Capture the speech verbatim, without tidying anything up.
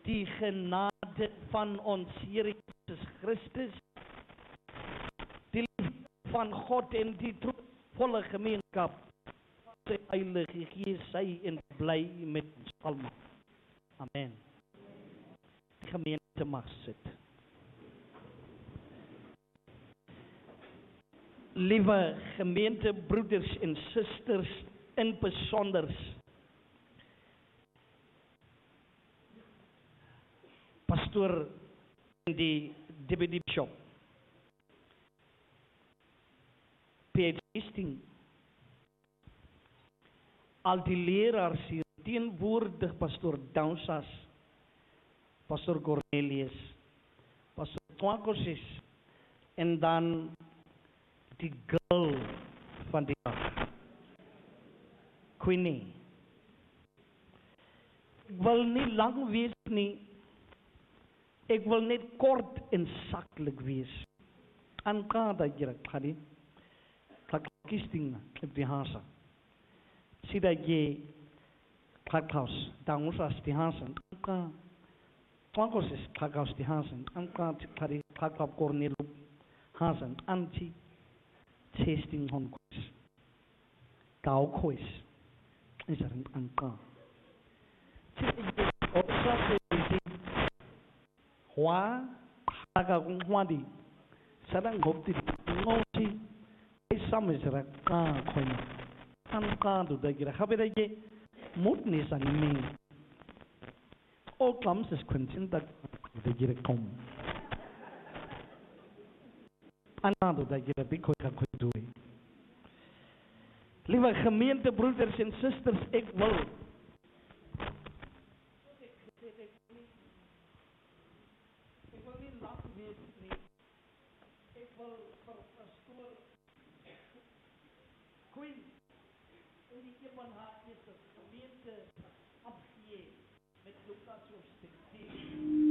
die genade van ons Here Jesus Christus, die liefde van God en die troostvolle gemeenskap van sy Heilige Gees sy en bly met ons almal. Amen. Die gemeente mag sit. Liewe gemeentebroeders en susters, in besonders pastoor en die deputy bishop, P H Hastings, al die leraars hier teenwoordig, pastoor Downsas, pastoor Cornelius, pastoor Twakosis, en dan die girl van die dag, Queenie. Ek wil nie lang wees nie, ek wil net kort en saklik wees. Aankada jira kadi, kakisting op die hasa. Sida je kakhaus, Downsas die hasa, anka, Twakosis kakhaus die hasa, anka kadi kakhaus Cornelius hasa, anti Hastings hon kois, kau kois, is er een anka. Opsa se Hwa, haga kung hwadi, sarang gopti ngosi, ay samizra ka koy, anka do dagira, habida ye, mutni sa ni, o klams is quintin da dagira kom. Anado dagira bikoy ka koy doe. Liewe gemeentebroeders en susters, ek wil ek wil nie lang wees nie. Ek wil vir pastoor Queen en die een van haar eerste gemeente afgee met Lukas hoofstuk tien.